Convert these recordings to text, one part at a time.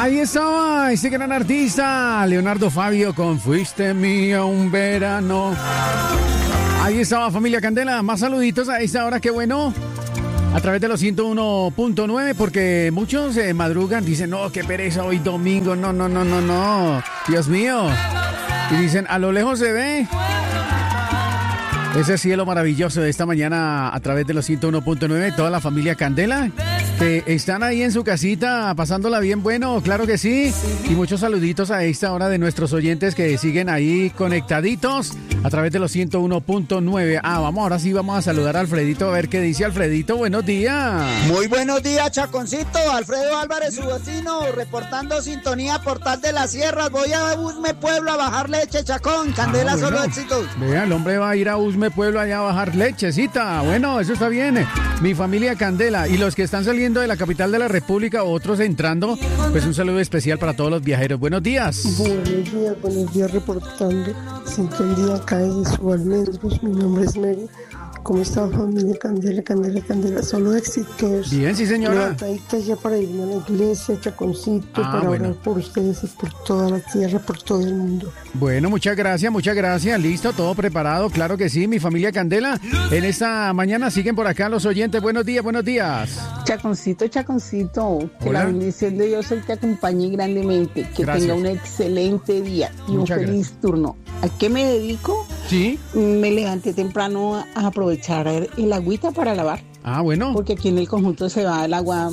Ahí estaba ese gran artista, Leonardo Fabio, con Fuiste Mía un verano. Ahí estaba, familia Candela. Más saluditos a esta hora, qué bueno. A través de los 101.9, porque muchos madrugan, dicen, no, qué pereza hoy domingo, no, Dios mío. Y dicen, a lo lejos se ve ese cielo maravilloso de esta mañana a través de los 101.9, toda la familia Candela, que están ahí en su casita pasándola bien, bueno, claro que sí. Y muchos saluditos a esta hora de nuestros oyentes que siguen ahí conectaditos a través de los 101.9. Ahora sí vamos a saludar a Alfredito, a ver qué dice Alfredito. Buenos días. Muy buenos días, Chaconcito. Alfredo Álvarez, su vecino, reportando sintonía Portal de las Sierras. Voy a Usme Pueblo a bajar leche, Chacón. Candela, bueno. Solo éxitos. Vea, el hombre va a ir a Usme Pueblo allá a bajar lechecita. Bueno, eso está bien. Mi familia Candela y los que están saliendo de la capital de la República, otros entrando, pues un saludo especial para todos los viajeros. Buenos días. Buenos días, reportando sintonía acá de su Almendros. Mi nombre es Mary. ¿Cómo está, familia Candela? Solo éxitos. Bien, sí, señora. Levantadita ya para irme a la iglesia, Chaconcito, para orar por ustedes y por toda la tierra, por todo el mundo. Bueno, muchas gracias. Listo, todo preparado, claro que sí, mi familia Candela. En esta mañana siguen por acá los oyentes. Buenos días. Chaconcito, que hola. La bendición de Dios te acompañe grandemente. Que gracias. Tenga un excelente día y muchas un feliz turno. ¿A qué me dedico? Sí. Me levanté temprano a aprovechar el agüita para lavar. Bueno. Porque aquí en el conjunto se va el agua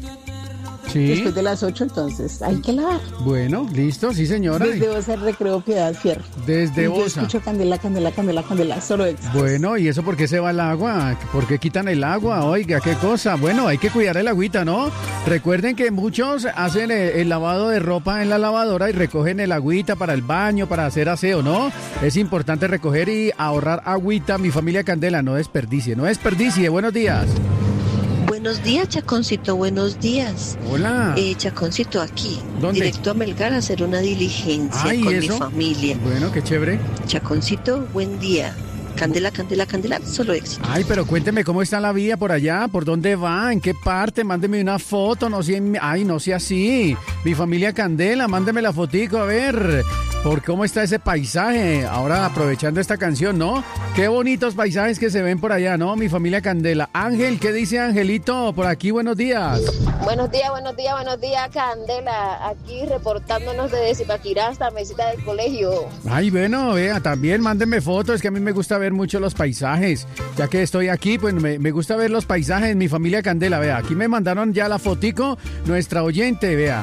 después de las 8, entonces hay que lavar. Bueno, listo, sí, señora. Desde Bosa, Recreo, Piedad, Fierro. Desde Bosa. Yo escucho Candela, solo éxitos. Bueno, ¿y eso por qué se va el agua? ¿Por qué quitan el agua? Oiga, qué cosa. Bueno, hay que cuidar el agüita, ¿no? Recuerden que muchos hacen el lavado de ropa en la lavadora y recogen el agüita para el baño, para hacer aseo, ¿no? Es importante recoger y ahorrar agüita. Mi familia Candela, no desperdicie. Buenos días. Buenos días, Chaconcito, buenos días. Hola. Chaconcito, aquí. ¿Dónde? Directo a Melgar a hacer una diligencia con ¿eso? Mi familia. Bueno, qué chévere. Chaconcito, buen día. Candela, solo éxito. Ay, pero cuénteme cómo está la vía por allá, por dónde va, en qué parte, mándeme una foto, no sea así. Mi familia Candela, mándeme la fotico, a ver, por cómo está ese paisaje. Ahora aprovechando esta canción, ¿no? Qué bonitos paisajes que se ven por allá, ¿no? Mi familia Candela. Ángel, ¿qué dice Angelito? Por aquí, buenos días. Buenos días, Candela. Aquí reportándonos desde Zipaquirá hasta Mesita del Colegio. Ay, bueno, vea, también mándenme fotos, es que a mí me gusta ver mucho los paisajes. Ya que estoy aquí, pues me gusta ver los paisajes, mi familia Candela, vea. Aquí me mandaron ya la fotico, nuestra oyente, vea.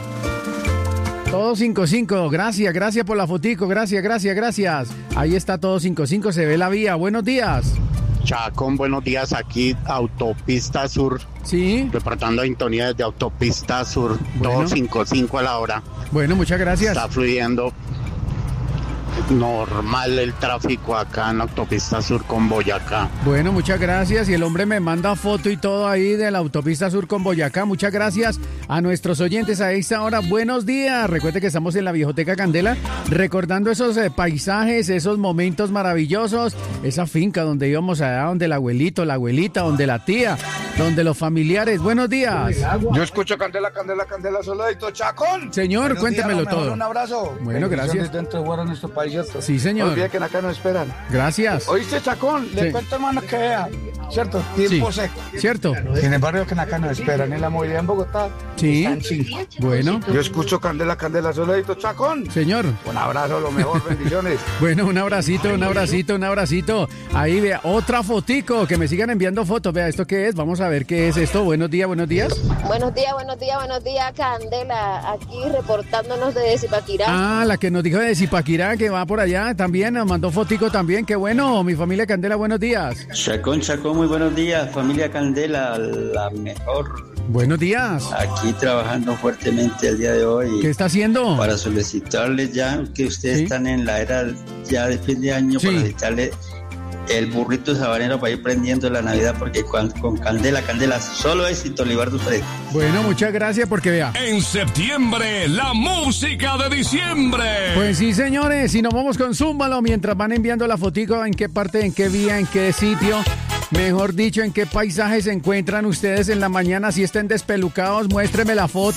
Todo 55, gracias por la fotico, gracias. Ahí está todo 55, se ve la vía. Buenos días. Chacón, buenos días, aquí Autopista Sur. Sí. Reportando sintonía desde Autopista Sur, bueno. 255 a la hora. Bueno, muchas gracias. Está fluyendo normal el tráfico acá en la Autopista Sur con Boyacá. Bueno, muchas gracias. Y el hombre me manda foto y todo ahí de la Autopista Sur con Boyacá. Muchas gracias a nuestros oyentes a esta hora. Buenos días. Recuerde que estamos en la Viejoteca Candela, recordando esos paisajes, esos momentos maravillosos, esa finca donde íbamos allá, donde el abuelito, la abuelita, donde la tía, donde los familiares. Buenos días. Yo escucho Candela, soldadito Chacón. Señor, buenos cuéntemelo días, todo. Un abrazo. Bueno, gracias. Dentro de nuestro país. Sí, señor. No olvide que acá nos esperan. Gracias. ¿Oíste, Chacón? Le cuento, hermano, que vea, ¿cierto? Tiempo seco. ¿Cierto? En el barrio que acá nos esperan, en la movilidad en Bogotá. Sí. Están 5. Bueno. Yo escucho Candela, soldadito Chacón. Señor. Un abrazo, lo mejor, bendiciones. Bueno, un abracito. Ahí vea, otra fotico, que me sigan enviando fotos. Vea, ¿esto qué es? Vamos a ver qué es esto. Buenos días. Buenos días, Candela. Aquí reportándonos desde Zipaquirá. La que nos dijo de Zipaquirá, que va por allá también, nos mandó fotico también, qué bueno, mi familia Candela, buenos días. Chacón, muy buenos días, familia Candela, la mejor. Buenos días. Aquí trabajando fuertemente el día de hoy. ¿Qué está haciendo? Para solicitarles ya que ustedes están en la era ya de fin de año, para solicitarles el burrito sabanero para ir prendiendo la Navidad, porque con Candela, solo éxito, Libardo Fred. Bueno, muchas gracias, porque vea. En septiembre, la música de diciembre. Pues sí, señores, y nos vamos con Zúmbalo, mientras van enviando la fotico, en qué parte, en qué vía, en qué sitio. Mejor dicho, en qué paisaje se encuentran ustedes en la mañana. Si estén despelucados, muéstreme la foto.